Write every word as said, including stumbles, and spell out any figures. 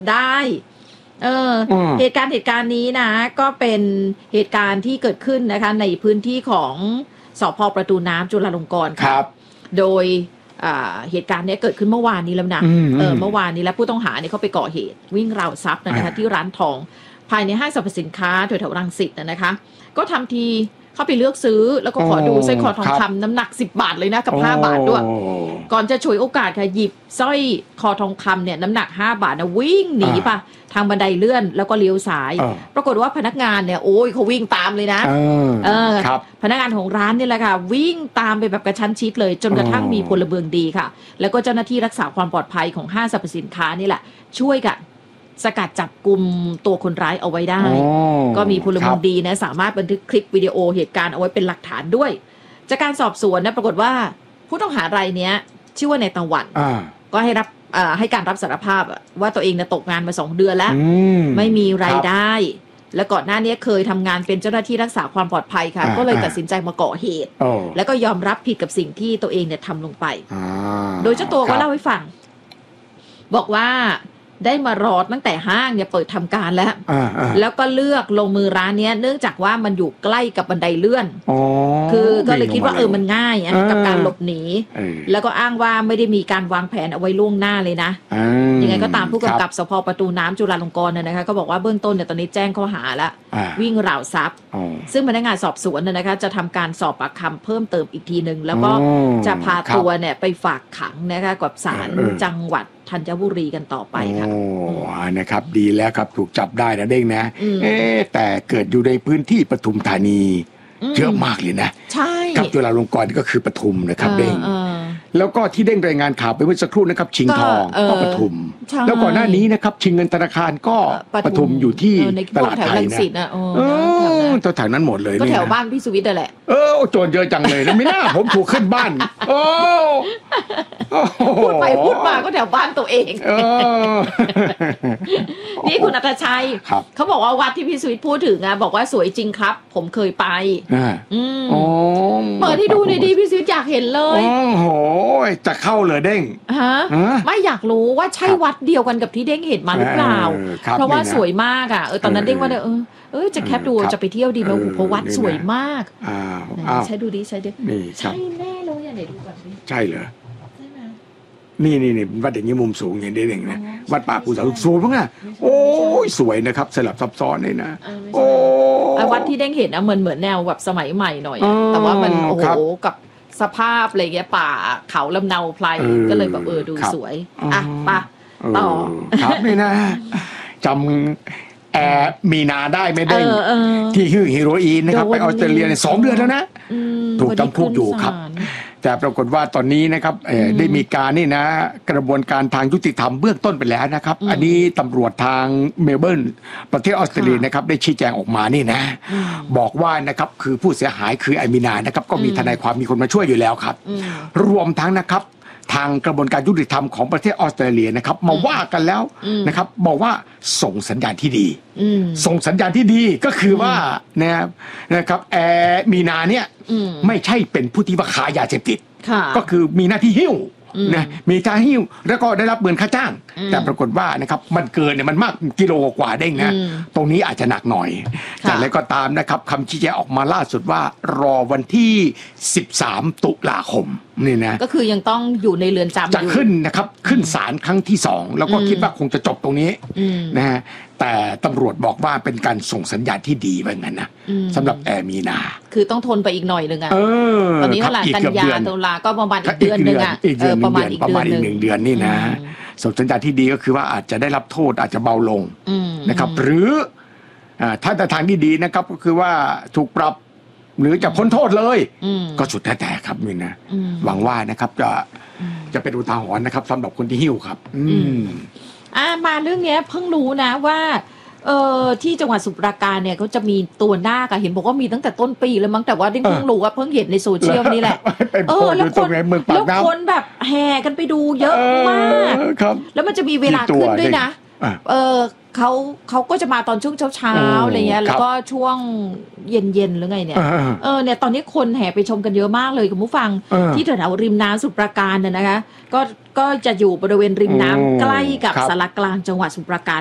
ได้เออเหตุการณ์เหตุการณ์นี้นะก็เป็นเหตุการณ์ที่เกิดขึ้นนะคะในพื้นที่ของสภ.ประตูน้ำจุฬาลงกรณ์ครับโดยเหตุการณ์นี้เกิดขึ้นเมื่อวานนี้แล้วนะเออเมื่อวานนี้แล้วผู้ต้องหาเนี่ยเขาไปก่อเหตุวิ่งราวทรัพย์นะคะที่ร้านทองภายในห้างสรรพสินค้าแถวๆรังสิตนะคะก็ทำทีเข้าไปเลือกซื้อแล้วก็ขอดูสร้อยคอทองคำน้ำหนักสิบบาทเลยนะกับห้าบาทด้วยก่อนจะฉวยโอกาสค่ะหยิบสร้อยคอทองคำเนี่ยน้ำหนักห้าบาทนะวิ่งหนีไปทางบันไดเลื่อนแล้วก็เลี้ยวซ้ายปรากฏว่าพนักงานเนี่ยโอ้ยเขาวิ่งตามเลยนะเออพนักงานของร้านนี่แหละค่ะวิ่งตามไปแบบกระชั้นชิดเลยจนกระทั่งมีพลเมืองดีค่ะแล้วก็เจ้าหน้าที่รักษาความปลอดภัยของห้างสรรพสินค้านี่แหละช่วยกันสกัดจับกลุ่มตัวคนร้ายเอาไว้ได้ก็มีพลเมืองดีนะสามารถบันทึกคลิปวิดีโอเหตุการณ์เอาไว้เป็นหลักฐานด้วยจากการสอบสวนนะปรากฏว่าผู้ต้องหารายนี้ชื่อว่านายตะวันก็ให้รับให้การรับสารภาพว่าตัวเองตกงานมาสองเดือนแล้วไม่มีรายได้และก่อนหน้านี้เคยทำงานเป็นเจ้าหน้าที่รักษาความปลอดภัยค่ะก็เลยตัดสินใจมาก่อเหตุแล้วก็ยอมรับผิดกับสิ่งที่ตัวเองเนี่ยทำลงไปโดยเจ้าตัวก็เล่าให้ฟังบอกว่าได้มารอตั้งแต่ห้างเนี่ยเปิดทำการแล้วแล้วก็เลือกลงมือร้านนี้เนื่องจากว่ามันอยู่ใกล้กับบันไดเลื่อนคือก็เลยคิดว่าเออมันง่ายกับการหลบหนีแล้วก็อ้างว่าไม่ได้มีการวางแผนเอาไว้ล่วงหน้าเลยนะยังไงก็ตามผู้กำกับสภ.ประตูน้ำจุฬาลงกรณ์นะคะก็บอกว่าเบื้องต้นเนี่ยตอนนี้แจ้งข้อหาแล้ววิ่งราวทรัพย์ซึ่งพนักงานสอบสวนนะคะจะทำการสอบปากคำเพิ่มเติมอีกทีหนึ่งแล้วก็จะพาตัวเนี่ยไปฝากขังนะคะกับศาลจังหวัดธัญบุรีกันต่อไปค่ะโอ้นะครับดีแล้วครับถูกจับได้นะเด้งนะเอ๊แต่เกิดอยู่ในพื้นที่ปทุมธานีเยอะมากเลยนะใช่ครับจุฬาลงกรณ์ก็คือปทุมนะครับเด้งแล้วก็ที่เด้งรายงานข่าวไปเมื่อสักครู่นะครับชิงทองก็ปทุมแล้วก่อนหน้านี้นะครับชิงเงินธนาคารก็ปทุมอยู่ที่ตลาดไทยนะเออแถวนั้นหมดเลยก็แถวบ้านพี่สุวิทย์นั่นแหละเออโจรเยอะจังเลยนะไม่น่าผมถูกขึ้นบ้านโอ้พูดไปพูดมาก็แถวบ้านตัวเองนี่คุณอัตชัยเขาบอกว่าวัดที่พี่สุวิทย์พูดถึงอะบอกว่าสวยจริงครับผมเคยไปเปิดให้ดูในดีพี่สุวิทย์อยากเห็นเลยโอ้โหจะเข้าเลยเด้งฮะไม่อยากรู้ว่าใช่วัดเดียวกันกับที่เด้งเห็นมาหรือเปล่าเพราะว่าสวยมากอ่ะเออตอนนั้นเด้งว่าเออเออจะแคปดูจะไปเที่ยวดีไหมเพราะวัดสวยมากใช้ดูดิใช้ดิใช่แน่เลยอย่าไหนดูก่อนดิใช่เหรอนี่นี่นี่วัดอย่างนี้มุมสูงอย่างนี้เองนะวัดป่าภูเสาสูงมากอ่ะโอ้ยสวยนะครับสลับซับซ้อนเลยนะโอ้วัดที่เด้งเห็นนะเหมือนเหมือนแนวแบบสมัยใหม่หน่อยแต่ว่ามันโอ้โหกับสภาพอะไรเงี้ยป่าเขาลำเนาไพรก็เลยแบบเออดูสวยอ่ะป่ะต่อครับนี่นะจำแอร์มีนาได้ไม่ได้ที่ฮือฮีโรอีนนะครับไปออสเตรเลียสองเดือนแล้วนะถูกจำคุกอยู่ครับแต่ปรากฏว่าตอนนี้นะครับได้มีการนี่นะกระบวนการทางยุติธรรมเบื้องต้นไปแล้วนะครับอันนี้ตำรวจทางเมลเบิร์นประเทศออสเตรเลียนะครับได้ชี้แจงออกมานี่นะบอกว่านะครับคือผู้เสียหายคือไอมินานะครับก็มีทนายความมีคนมาช่วยอยู่แล้วครับรวมทั้งนะครับทางกระบวนการยุติธรรมของประเทศออสเตรเลียนะครับมาว่ากันแล้วนะครับบอกว่าส่งสัญญาณที่ดีส่งสัญญาณที่ดีก็คือว่านะครับนะครับแอร์มีนาเนี่ยไม่ใช่เป็นผู้ที่ว่าขายยาเสพติดก็คือมีหน้าที่หิ้วนะมีท่าหิ้วแล้วก็ได้รับเงินค่าจ้างแต่ปรากฏว่านะครับมันเกินเนี่ยมันมากกิโลกว่าเด้งนะตรงนี้อาจจะหนักหน่อยแต่อะไรก็ตามนะครับคำชี้แจงออกมาล่าสุดว่ารอวันที่สิบสามตุลาคมนี่นะก็คือยังต้องอยู่ในเรือนจำจะขึ้นนะครับขึ้นศาลครั้งที่สองแล้วก็คิดว่าคงจะจบตรงนี้นะฮะแต่ตำรวจบอกว่าเป็นการส่งสัญญาณที่ดีแบบนั้นนะสำหรับแอร์มีนาคือต้องทนไปอีกหน่อยนึงอ่ะตอนนี้เท่าไหร่กันยาตุลาก็ประมาณอีกเดือนนึงอ่ะประมาณอีกประมาณอีกหนึ่งเดือนนี่นะส่งสัญญาณที่ดีก็คือว่าอาจจะได้รับโทษอาจจะเบาลงนะครับหรือถ้าทางที่ดีนะครับก็คือว่าถูกปรับหรือจะพ้นโทษเลยก็สุดแต่แต่ครับนี่นะหวังว่านะครับจะจะเป็นอุทาหรณ์นะครับสำหรับคนที่หิ้วครับอ่ามาเรื่องนี้เพิ่งรู้นะว่าเออที่จังหวัดสมุทรปราการเนี่ยเขาจะมีตัวนาคเห็นบอกว่ามีตั้งแต่ต้นปีแล้วมั้งแต่ว่าเพิ่งรู้ว่าเพิ่งเห็นในโซเชียลนี่แหละเออแล้วคนแล้วคนแบบแห่กันไปดูเยอะมากแล้วมันจะมีเวลาขึ้นด้วยนะเออเขาเขาก็จะมาตอนช่วงเช้าๆอะไรเงี้ยแล้วก็ช่วงเย็นๆหรือไงเนี่ยเออเนี่ยตอนนี้คนแห่ไปชมกันเยอะมากเลยคุณผู้ฟังที่แถวๆริมน้ำสมุทรปราการเนี่ยนะคะก็ก็จะอยู่บริเวณริมน้ำใกล้กับศาลากลางจังหวัดสมุทรปราการ